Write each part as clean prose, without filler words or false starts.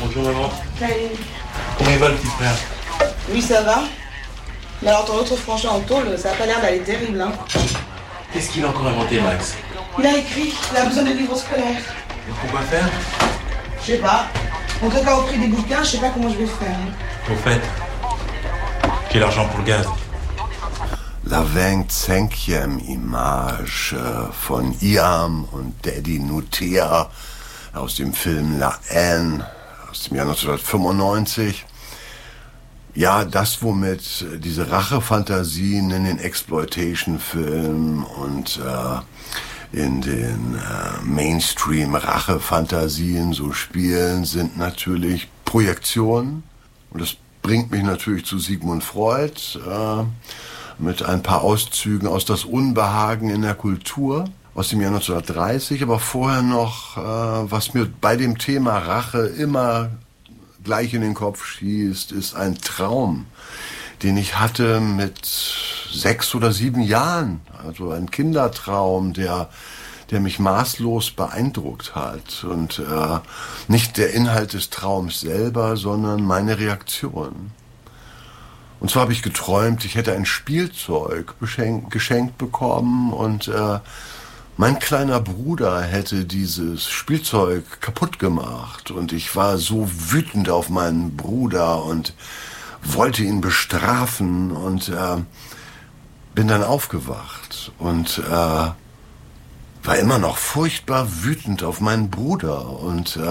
Bonjour maman. Salut. Comment il va le petit frère? Oui, ça va. Mais alors ton autre franchement en tôle, ça a pas l'air d'aller terrible, hein. Qu'est-ce qu'il a encore inventé, Max? Il a écrit, il a besoin de livres scolaires. Et pourquoi faire? Je sais pas. En tout cas, au prix des bouquins, je sais pas comment je vais faire. Au fait, j'ai l'argent pour le gaz. Laveng Tsenkiem Image von Iam und Daddy Nutea aus dem Film La Haine aus dem Jahr 1995. Ja, das, womit diese Rachefantasien in den Exploitation-Filmen und in den Mainstream-Rachefantasien so spielen, sind natürlich Projektionen. Und das bringt mich natürlich zu Sigmund Freud mit ein paar Auszügen aus Das Unbehagen in der Kultur aus dem Jahr 1930. Aber vorher noch, was mir bei dem Thema Rache immer gleich in den Kopf schießt, ist ein Traum, den ich hatte mit 6 oder 7 Jahren. Also ein Kindertraum, der mich maßlos beeindruckt hat. Und nicht der Inhalt des Traums selber, sondern meine Reaktion. Und zwar habe ich geträumt, ich hätte ein Spielzeug geschenkt bekommen und mein kleiner Bruder hätte dieses Spielzeug kaputt gemacht. Und ich war so wütend auf meinen Bruder und wollte ihn bestrafen und bin dann aufgewacht und war immer noch furchtbar wütend auf meinen Bruder und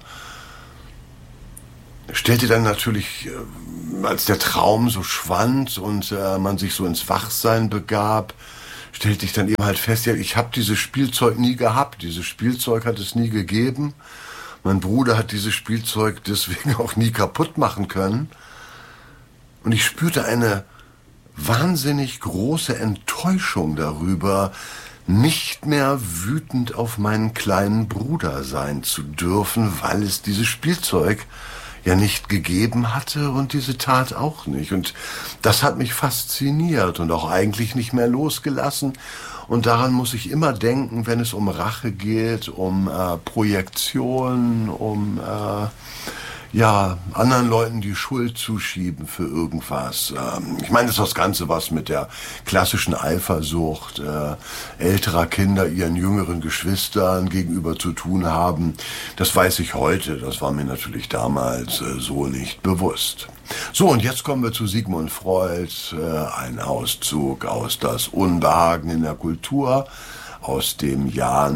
stellte dann natürlich, als der Traum so schwand und man sich so ins Wachsein begab, stellte ich dann eben halt fest, ja, ich habe dieses Spielzeug nie gehabt, dieses Spielzeug hat es nie gegeben, mein Bruder hat dieses Spielzeug deswegen auch nie kaputt machen können und ich spürte eine wahnsinnig große Enttäuschung darüber, nicht mehr wütend auf meinen kleinen Bruder sein zu dürfen, weil es dieses Spielzeug ja nicht gegeben hatte und diese Tat auch nicht. Und das hat mich fasziniert und auch eigentlich nicht mehr losgelassen. Und daran muss ich immer denken, wenn es um Rache geht, um Projektion, um anderen Leuten die Schuld zuschieben für irgendwas. Ich meine, das ist das Ganze, was mit der klassischen Eifersucht älterer Kinder ihren jüngeren Geschwistern gegenüber zu tun haben. Das weiß ich heute, das war mir natürlich damals so nicht bewusst. So, und jetzt kommen wir zu Sigmund Freud, ein Auszug aus Das Unbehagen in der Kultur aus dem Jahr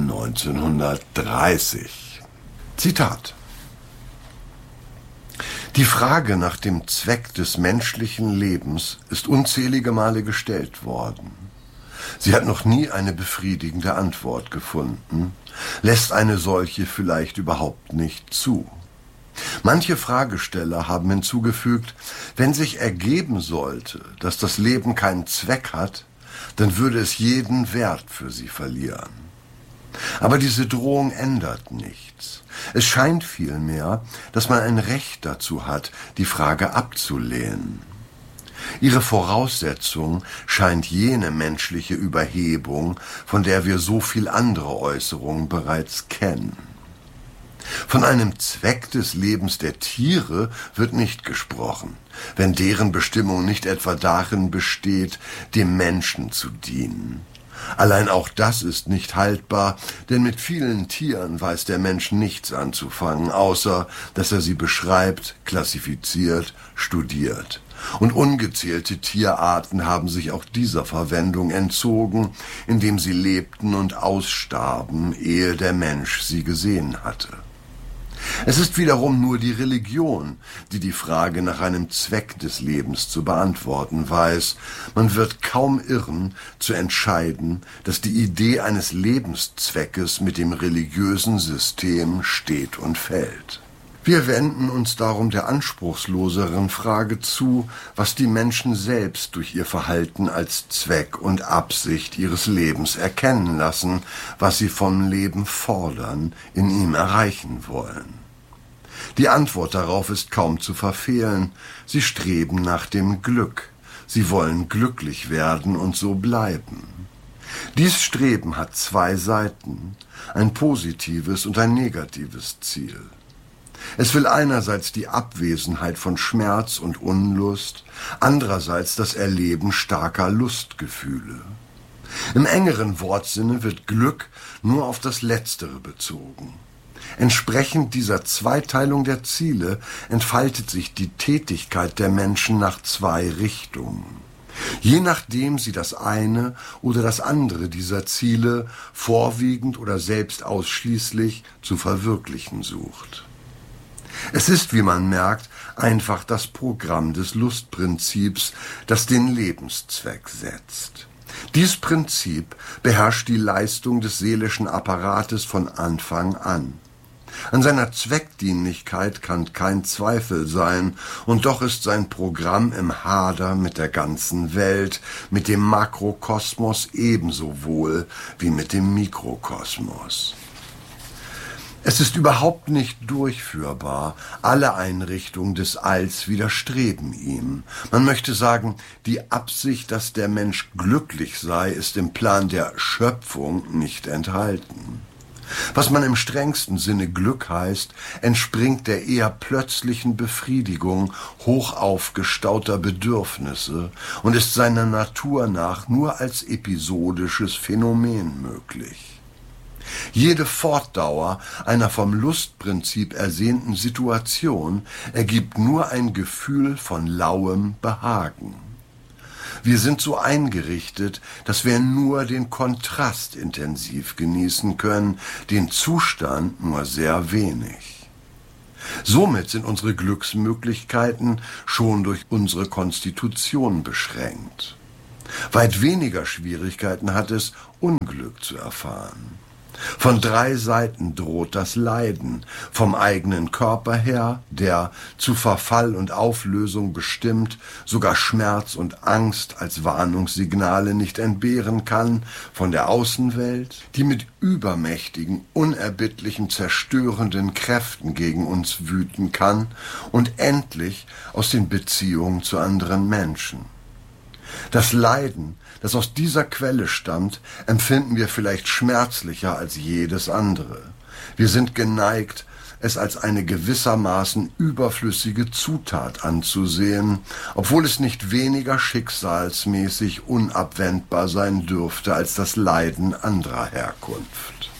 1930. Zitat: Die Frage nach dem Zweck des menschlichen Lebens ist unzählige Male gestellt worden. Sie hat noch nie eine befriedigende Antwort gefunden, lässt eine solche vielleicht überhaupt nicht zu. Manche Fragesteller haben hinzugefügt, wenn sich ergeben sollte, dass das Leben keinen Zweck hat, dann würde es jeden Wert für sie verlieren. Aber diese Drohung ändert nichts. Es scheint vielmehr, dass man ein Recht dazu hat, die Frage abzulehnen. Ihre Voraussetzung scheint jene menschliche Überhebung, von der wir so viel andere Äußerungen bereits kennen. Von einem Zweck des Lebens der Tiere wird nicht gesprochen, wenn deren Bestimmung nicht etwa darin besteht, dem Menschen zu dienen. Allein auch das ist nicht haltbar, denn mit vielen Tieren weiß der Mensch nichts anzufangen, außer dass er sie beschreibt, klassifiziert, studiert. Und ungezählte Tierarten haben sich auch dieser Verwendung entzogen, indem sie lebten und ausstarben, ehe der Mensch sie gesehen hatte. Es ist wiederum nur die Religion, die die Frage nach einem Zweck des Lebens zu beantworten weiß. Man wird kaum irren, zu entscheiden, dass die Idee eines Lebenszweckes mit dem religiösen System steht und fällt. Wir wenden uns darum der anspruchsloseren Frage zu, was die Menschen selbst durch ihr Verhalten als Zweck und Absicht ihres Lebens erkennen lassen, was sie vom Leben fordern, in ihm erreichen wollen. Die Antwort darauf ist kaum zu verfehlen. Sie streben nach dem Glück. Sie wollen glücklich werden und so bleiben. Dies Streben hat zwei Seiten, ein positives und ein negatives Ziel. Es will einerseits die Abwesenheit von Schmerz und Unlust, andererseits das Erleben starker Lustgefühle. Im engeren Wortsinne wird Glück nur auf das Letztere bezogen. Entsprechend dieser Zweiteilung der Ziele entfaltet sich die Tätigkeit der Menschen nach zwei Richtungen. Je nachdem sie das eine oder das andere dieser Ziele vorwiegend oder selbst ausschließlich zu verwirklichen sucht. Es ist, wie man merkt, einfach das Programm des Lustprinzips, das den Lebenszweck setzt. Dies Prinzip beherrscht die Leistung des seelischen Apparates von Anfang an. An seiner Zweckdienlichkeit kann kein Zweifel sein, und doch ist sein Programm im Hader mit der ganzen Welt, mit dem Makrokosmos ebenso wohl wie mit dem Mikrokosmos. Es ist überhaupt nicht durchführbar, alle Einrichtungen des Alls widerstreben ihm. Man möchte sagen, die Absicht, dass der Mensch glücklich sei, ist im Plan der Schöpfung nicht enthalten. Was man im strengsten Sinne Glück heißt, entspringt der eher plötzlichen Befriedigung hoch aufgestauter Bedürfnisse und ist seiner Natur nach nur als episodisches Phänomen möglich. Jede Fortdauer einer vom Lustprinzip ersehnten Situation ergibt nur ein Gefühl von lauem Behagen. Wir sind so eingerichtet, dass wir nur den Kontrast intensiv genießen können, den Zustand nur sehr wenig. Somit sind unsere Glücksmöglichkeiten schon durch unsere Konstitution beschränkt. Weit weniger Schwierigkeiten hat es, Unglück zu erfahren. Von 3 Seiten droht das Leiden, vom eigenen Körper her, der, zu Verfall und Auflösung bestimmt, sogar Schmerz und Angst als Warnungssignale nicht entbehren kann, von der Außenwelt, die mit übermächtigen, unerbittlichen, zerstörenden Kräften gegen uns wüten kann, und endlich aus den Beziehungen zu anderen Menschen. Das Leiden, das aus dieser Quelle stammt, empfinden wir vielleicht schmerzlicher als jedes andere. Wir sind geneigt, es als eine gewissermaßen überflüssige Zutat anzusehen, obwohl es nicht weniger schicksalsmäßig unabwendbar sein dürfte als das Leiden anderer Herkunft.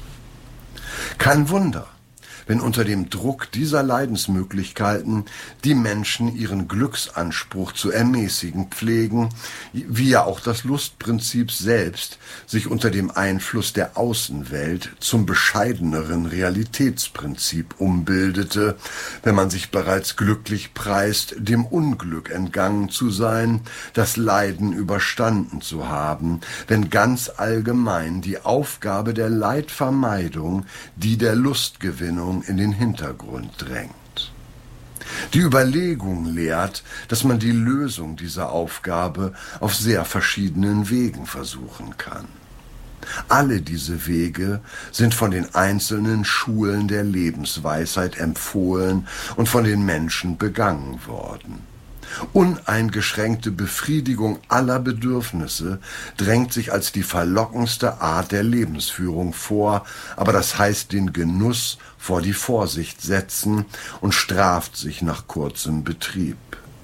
Kein Wunder, wenn unter dem Druck dieser Leidensmöglichkeiten die Menschen ihren Glücksanspruch zu ermäßigen pflegen, wie ja auch das Lustprinzip selbst sich unter dem Einfluss der Außenwelt zum bescheideneren Realitätsprinzip umbildete, wenn man sich bereits glücklich preist, dem Unglück entgangen zu sein, das Leiden überstanden zu haben, wenn ganz allgemein die Aufgabe der Leidvermeidung, die der Lustgewinnung in den Hintergrund drängt. Die Überlegung lehrt, dass man die Lösung dieser Aufgabe auf sehr verschiedenen Wegen versuchen kann. Alle diese Wege sind von den einzelnen Schulen der Lebensweisheit empfohlen und von den Menschen begangen worden. Uneingeschränkte Befriedigung aller Bedürfnisse drängt sich als die verlockendste Art der Lebensführung vor, aber das heißt den Genuss vor die Vorsicht setzen und straft sich nach kurzem Betrieb.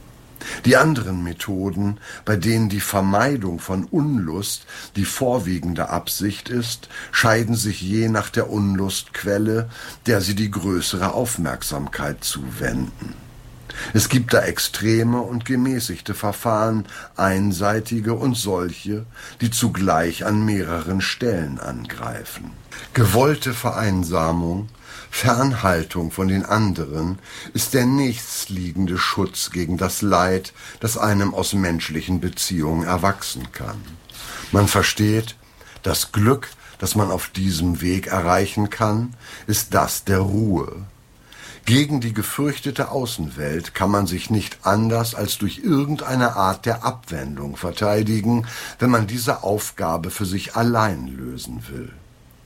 Die anderen Methoden, bei denen die Vermeidung von Unlust die vorwiegende Absicht ist, scheiden sich je nach der Unlustquelle, der sie die größere Aufmerksamkeit zuwenden. Es gibt da extreme und gemäßigte Verfahren, einseitige und solche, die zugleich an mehreren Stellen angreifen. Gewollte Vereinsamung, Fernhaltung von den anderen ist der nächstliegende Schutz gegen das Leid, das einem aus menschlichen Beziehungen erwachsen kann. Man versteht, das Glück, das man auf diesem Weg erreichen kann, ist das der Ruhe. Gegen die gefürchtete Außenwelt kann man sich nicht anders als durch irgendeine Art der Abwendung verteidigen, wenn man diese Aufgabe für sich allein lösen will.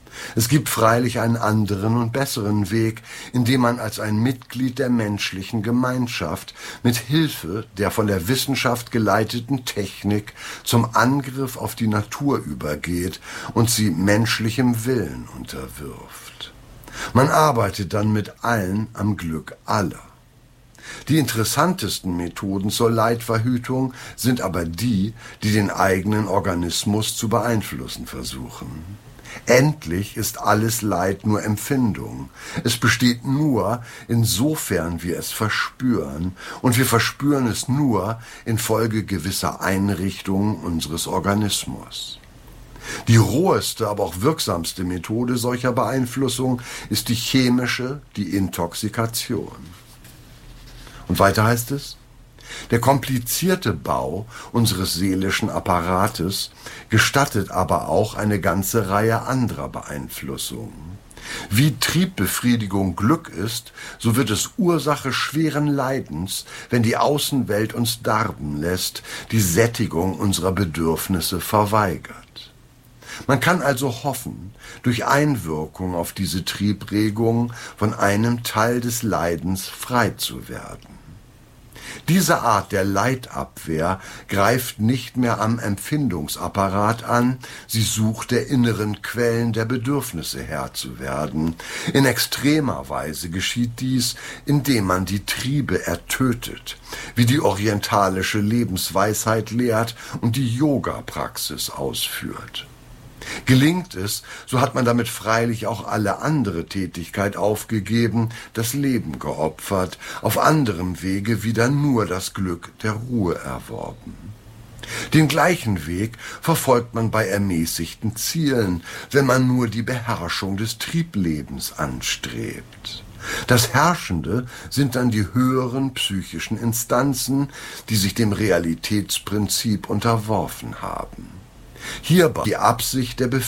Es gibt freilich einen anderen und besseren Weg, indem man als ein Mitglied der menschlichen Gemeinschaft mit Hilfe der von der Wissenschaft geleiteten Technik zum Angriff auf die Natur übergeht und sie menschlichem Willen unterwirft. Man arbeitet dann mit allen am Glück aller. Die interessantesten Methoden zur Leidverhütung sind aber die, die den eigenen Organismus zu beeinflussen versuchen. Endlich ist alles Leid nur Empfindung. Es besteht nur, insofern wir es verspüren, und wir verspüren es nur infolge gewisser Einrichtungen unseres Organismus. Die roheste, aber auch wirksamste Methode solcher Beeinflussung ist die chemische, die Intoxikation. Und weiter heißt es: Der komplizierte Bau unseres seelischen Apparates gestattet aber auch eine ganze Reihe anderer Beeinflussungen. Wie Triebbefriedigung Glück ist, so wird es Ursache schweren Leidens, wenn die Außenwelt uns darben lässt, die Sättigung unserer Bedürfnisse verweigert. Man kann also hoffen, durch Einwirkung auf diese Triebregung von einem Teil des Leidens frei zu werden. Diese Art der Leidabwehr greift nicht mehr am Empfindungsapparat an, sie sucht der inneren Quellen der Bedürfnisse Herr zu werden. In extremer Weise geschieht dies, indem man die Triebe ertötet, wie die orientalische Lebensweisheit lehrt und die Yoga-Praxis ausführt. Gelingt es, so hat man damit freilich auch alle andere Tätigkeit aufgegeben, das Leben geopfert, auf anderem Wege wieder nur das Glück der Ruhe erworben. Den gleichen Weg verfolgt man bei ermäßigten Zielen, wenn man nur die Beherrschung des Trieblebens anstrebt. Das Herrschende sind dann die höheren psychischen Instanzen, die sich dem Realitätsprinzip unterworfen haben. Hierbei die Absicht der